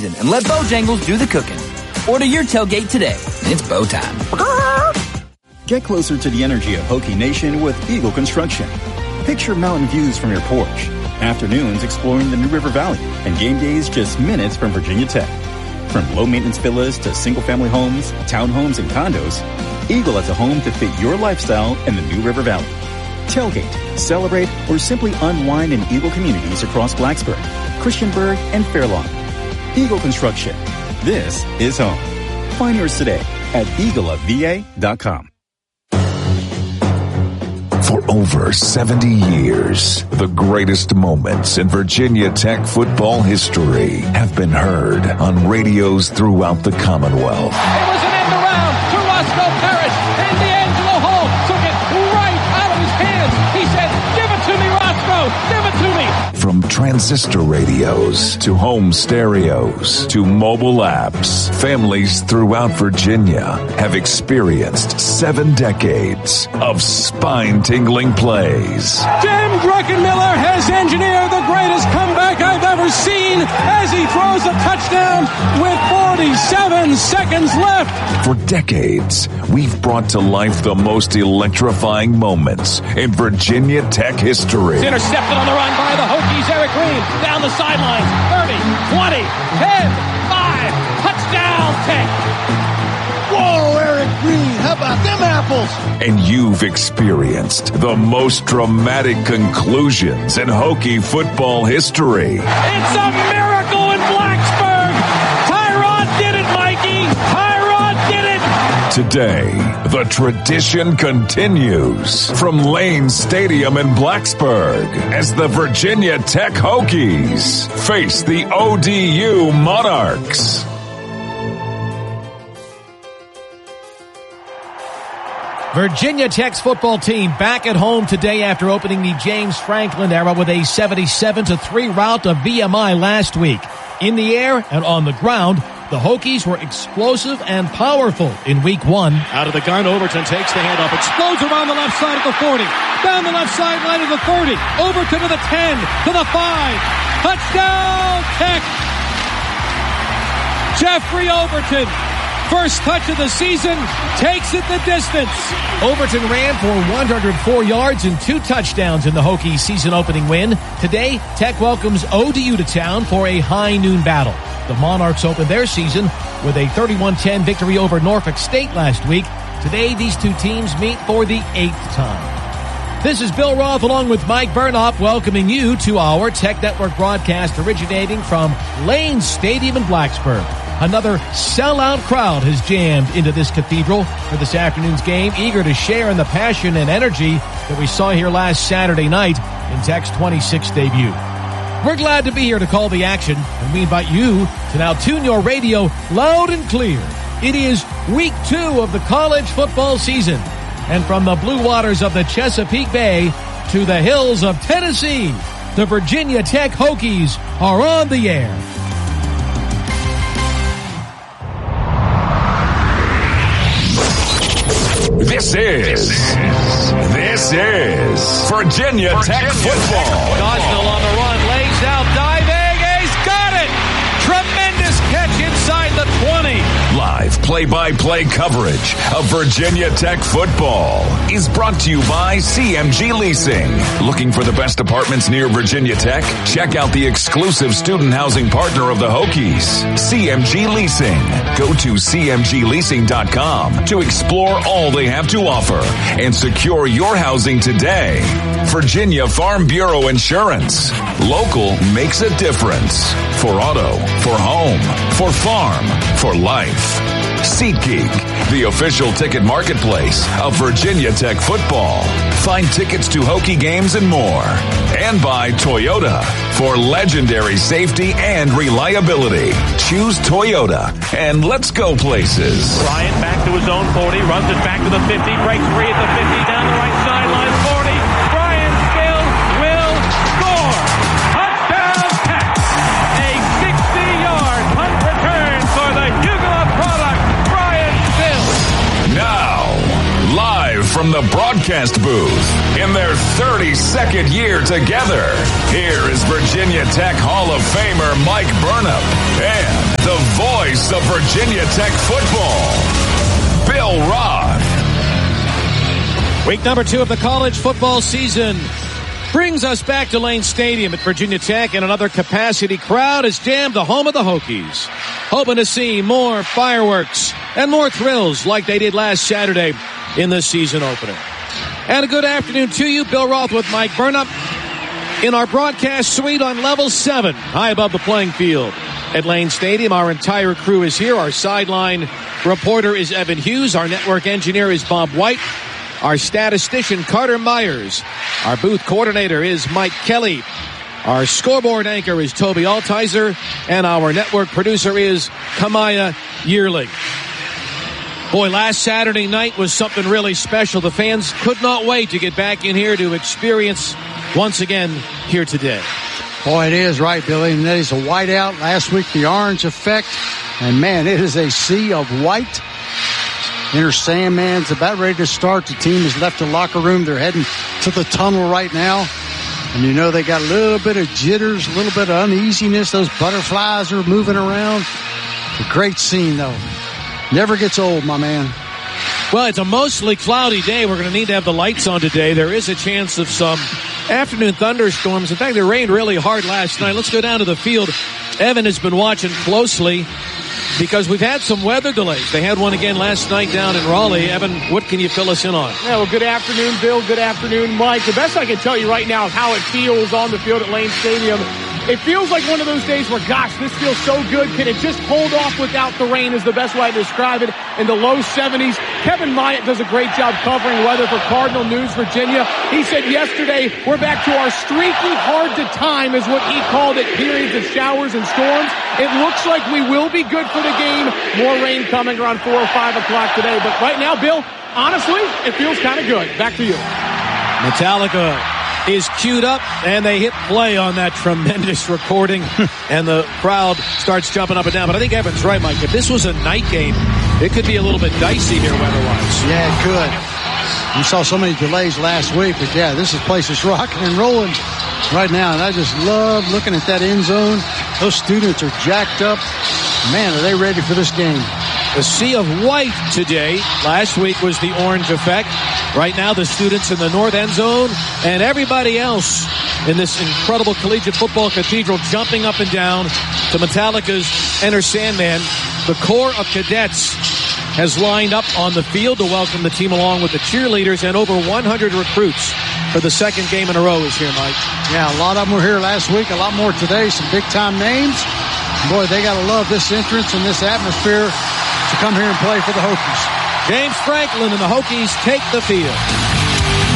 season and let Bojangles do the cooking. Order your tailgate today. It's Bo time. Get closer to the energy of Hokie Nation with Eagle Construction. Picture mountain views from your porch, afternoons exploring the New River Valley, and game days just minutes from Virginia Tech. From low-maintenance villas to single-family homes, townhomes, and condos, Eagle has a home to fit your lifestyle in the New River Valley. Tailgate, celebrate, or simply unwind in Eagle communities across Blacksburg, Christiansburg, and Fairlawn. Eagle Construction. This is home. Find yours today at eagleofva.com. For over 70 years, the greatest moments in Virginia Tech football history have been heard on radios throughout the Commonwealth. It was an end around to Roscoe Parrish, and D'Angelo Hall took it right out of his hands. He said, "Give it to me, Roscoe, give it to me." From transistor radios to home stereos to mobile apps, families throughout Virginia have experienced 7 decades of spine-tingling plays. Jim Druckenmiller has engineered the greatest comeback I've ever seen as he throws a touchdown with 47 seconds left. For decades, we've brought to life the most electrifying moments in Virginia Tech history. It's intercepted on the run by the Hokies. Eric Green down the sidelines. 30, 20, 10, 5. Touchdown, Tech. Whoa, Eric Green. How about them apples? And you've experienced the most dramatic conclusions in Hokie football history. It's a miracle in Blacksburg. Tyrod did it, Mikey. Tyrod did it. Today, the tradition continues from Lane Stadium in Blacksburg as the Virginia Tech Hokies face the ODU Monarchs. Virginia Tech's football team back at home today after opening the James Franklin era with a 77-3 rout of VMI last week. In the air and on the ground, the Hokies were explosive and powerful in week 1. Out of the gun, Overton takes the handoff, explodes around the left side of the 40, down the left sideline of the 30, Overton to the 10, to the 5. Touchdown, Tech! Jeffrey Overton, first touch of the season, takes it the distance. Overton ran for 104 yards and 2 touchdowns in the Hokies' season-opening win. Today, Tech welcomes ODU to town for a high noon battle. The Monarchs opened their season with a 31-10 victory over Norfolk State last week. Today, these two teams meet for the 8th time. This is Bill Roth along with Mike Burnop welcoming you to our Tech Network broadcast originating from Lane Stadium in Blacksburg. Another sellout crowd has jammed into this cathedral for this afternoon's game, eager to share in the passion and energy that we saw here last Saturday night in Tech's 26th debut. We're glad to be here to call the action, and we invite you to now tune your radio loud and clear. It is week 2 of the college football season, and from the blue waters of the Chesapeake Bay to the hills of Tennessee, the Virginia Tech Hokies are on the air. This is Virginia Tech football. Gosnell on the run, lays out, diving, he's got it! Tremendous catch inside the 20. Live play-by-play coverage of Virginia Tech football is brought to you by CMG Leasing. Looking for the best apartments near Virginia Tech? Check out the exclusive student housing partner of the Hokies, CMG Leasing. Go to cmgleasing.com to explore all they have to offer and secure your housing today. Virginia Farm Bureau Insurance. Local makes a difference. For auto, for home, for farm, for life. SeatGeek, the official ticket marketplace of Virginia Tech football. Find tickets to Hokie games and more. And by Toyota, for legendary safety and reliability. Choose Toyota and let's go places. Bryant back to his own 40, runs it back to the 50, breaks free at the 50, down the right sideline, 40. Bryant still will score. Touchdown Tech. A 60-yard punt return for the Hugela product, Bryant Still. Now, live from the broadcast booth in their 32nd year together, here is Virginia Tech Hall of Famer Mike Burnop and voice of Virginia Tech football, Bill Roth. Week number 2 of the college football season brings us back to Lane Stadium at Virginia Tech, and another capacity crowd has jammed the home of the Hokies, hoping to see more fireworks and more thrills like they did last Saturday in the season opener. And a good afternoon to you. Bill Roth with Mike Burnop in our broadcast suite on level 7, high above the playing field at Lane Stadium. Our entire crew is here. Our sideline reporter is Evan Hughes. Our network engineer is Bob White. Our statistician, Carter Myers. Our booth coordinator is Mike Kelly. Our scoreboard anchor is Toby Altizer. And our network producer is Kamaya Yearling. Boy, last Saturday night was something really special. The fans could not wait to get back in here to experience once again here today. Boy, it is right, Billy. And that is a whiteout. Last week, the orange effect. And, man, it is a sea of white. Inner Sandman's about ready to start. The team has left the locker room. They're heading to the tunnel right now. And you know they got a little bit of jitters, a little bit of uneasiness. Those butterflies are moving around. A great scene, though. Never gets old, my man. Well, it's a mostly cloudy day. We're going to need to have the lights on today. There is a chance of some afternoon thunderstorms. In fact, it rained really hard last night. Let's go down to the field. Evan has been watching closely because we've had some weather delays. They had one again last night down in Raleigh. Evan, what can you fill us in on? Yeah, well, good afternoon, Bill. Good afternoon, Mike. The best I can tell you right now is how it feels on the field at Lane Stadium. It feels like one of those days where, gosh, this feels so good. Can it just hold off without the rain is the best way to describe it. In the low 70s. Kevin Myatt does a great job covering weather for Cardinal News Virginia. He said yesterday, we're back to our streaky hard to time is what he called it, periods of showers and storms. It looks like we will be good for the game. More rain coming around 4 or 5 o'clock today. But right now, Bill, honestly, it feels kind of good. Back to you. Metallica is queued up, and they hit play on that tremendous recording, and the crowd starts jumping up and down. But I think Evan's right, Mike. If this was a night game, it could be a little bit dicey here weather-wise. Yeah, it could. We saw so many delays last week, but yeah, this place is rocking and rolling right now, and I just love looking at that end zone. Those students are jacked up. Man, are they ready for this game. The sea of white today. Last week was the orange effect. Right now, the students in the north end zone and everybody else in this incredible collegiate football cathedral jumping up and down to Metallica's Enter Sandman. The Corps of Cadets has lined up on the field to welcome the team along with the cheerleaders, and over 100 recruits for the second game in a row is here, Mike. Yeah, a lot of them were here last week, a lot more today, some big-time names. Boy, they got to love this entrance and this atmosphere to come here and play for the Hokies. James Franklin and the Hokies take the field.